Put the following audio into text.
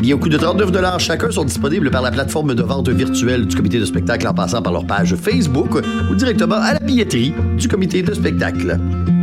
billets au coût de 39 $ chacun sont disponibles par la plateforme de vente virtuelle du comité de spectacle en passant par leur page Facebook ou directement à la billetterie du comité de spectacle.